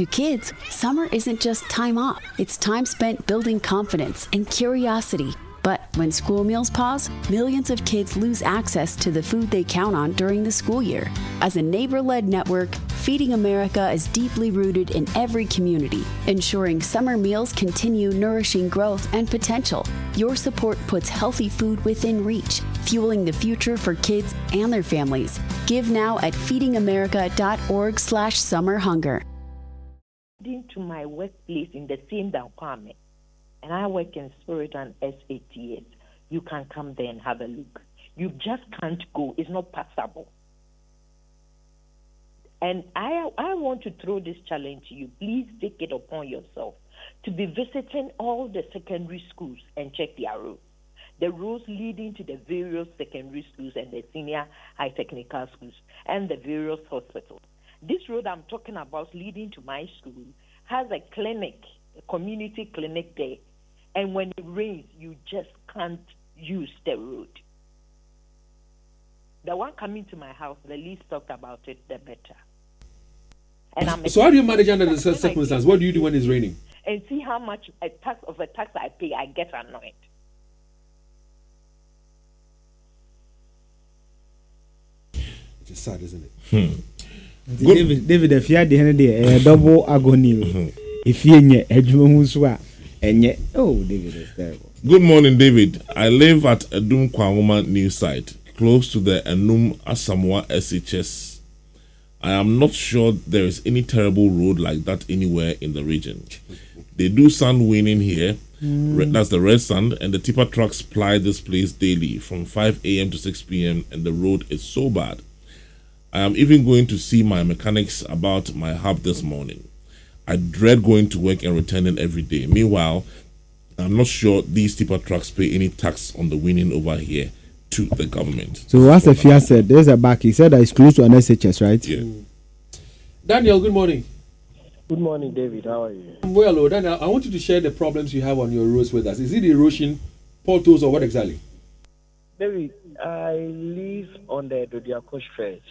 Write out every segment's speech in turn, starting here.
To kids, summer isn't just time off. It's time spent building confidence and curiosity. But when school meals pause, millions of kids lose access to the food they count on during the school year. As a neighbor-led network, Feeding America is deeply rooted in every community, ensuring summer meals continue nourishing growth and potential. Your support puts healthy food within reach, fueling the future for kids and their families. Give now at feedingamerica.org/summerhunger. To my workplace in the same Kwame, and I work in Spirit and SATS. You can come there and have a look. You just can't go. It's not passable. And I want to throw this challenge to you. Please take it upon yourself to be visiting all the secondary schools and check their roads. The roads leading to the various secondary schools and the senior high technical schools and the various hospitals. This road I'm talking about leading to my school has a clinic, a community clinic there. And when it rains, you just can't use the road. The one coming to my house, the least talked about it, the better. And so how do you manage under the circumstances? What do you do when it's raining? And see how much a tax I pay, I get annoyed. It's just sad, isn't it? David, if you had the double agony, if you nye edwuma enye, oh, David is terrible. Good morning, David. I live at Edum Kwangoma new site, close to the Enum Asamoah SHS. I am not sure there is any terrible road like that anywhere in the region. They do sand winning here. That's the red sand, and the tipper trucks ply this place daily from 5 a.m. to 6 p.m. and the road is so bad. I am even going to see my mechanics about my hub this morning. I dread going to work and returning every day. Meanwhile, I'm not sure these tipper trucks pay any tax on the winning over here to the government. So as the FIA said, there's a back. He said that it's close to an SHS, right? Yeah. Daniel, good morning. Good morning, David. How are you? Well, Daniel, I want you to share the problems you have on your roads with us. Is it erosion, potholes, or what exactly? David, I live on the Dodiako stretch.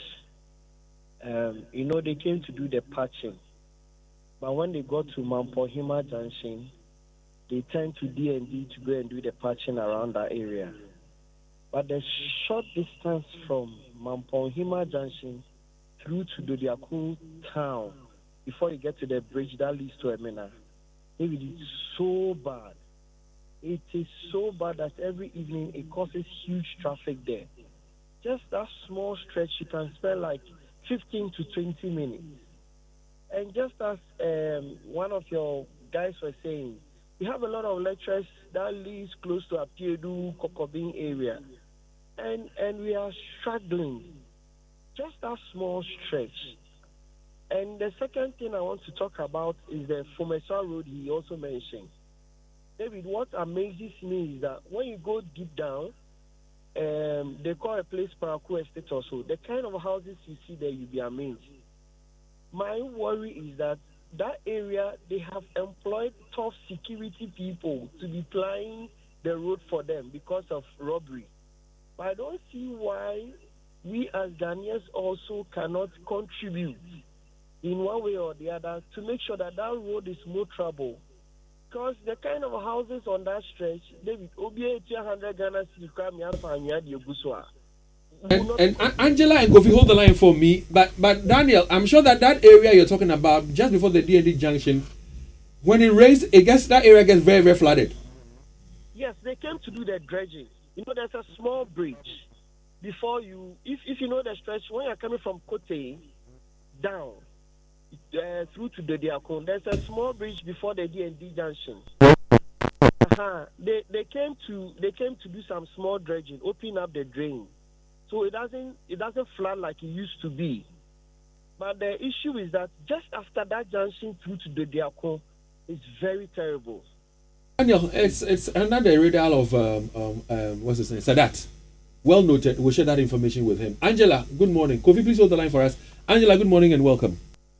They came to do the patching. But when they got to Mampohima Junction, they turned to D&D to go and do the patching around that area. But the short distance from Mampohima Junction through to Dodiako town, before you get to the bridge that leads to Emina, it is so bad. It is so bad that every evening it causes huge traffic there. Just that small stretch, you can spend like 15 to 20 minutes. And just as one of your guys were saying, we have a lot of lecturers that lives close to Apiedu, Kokobin area. And we are struggling. Just that small stretch. And the second thing I want to talk about is the Fumesa Road he also mentioned. David, what amazes me is that when you go deep down, they call a place Paraku Estate also. The kind of houses you see there, you'll be amazed. My worry is that area, they have employed tough security people to be plying the road for them because of robbery. But I don't see why we as Ghanaians also cannot contribute in one way or the other to make sure that road is more trouble. Because the kind of houses on that stretch, David, Obi 100 Ghana and Angela and Kofi, hold the line for me. But Daniel, I'm sure that area you're talking about, just before the D&D junction, when it rains, that area gets very, very flooded. Yes, they came to do the dredging. There's a small bridge before you, if you know the stretch, when you're coming from Kote down through to the Diakon, there's a small bridge before the D&D junction. They came to do some small dredging, open up the drain, so it doesn't flood like it used to be. But the issue is that just after that junction through to the Diakon, it's very terrible. Daniel, it's another radar of what's his name? Sadat. Well noted. We'll share that information with him. Angela, good morning. Kofi, please hold the line for us. Angela, good morning and welcome.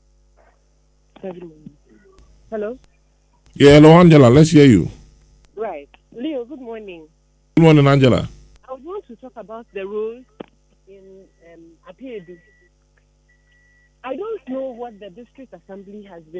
Hello? Yeah, hello, Angela. Let's hear you. Right. Leo, good morning. Good morning, Angela. I would want to talk about the road in Apiedu. I don't know what the district assembly has been